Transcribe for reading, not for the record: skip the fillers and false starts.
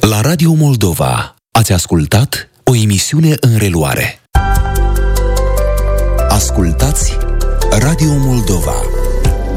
La Radio Moldova ați ascultat o emisiune în reluare. Ascultați Radio Moldova.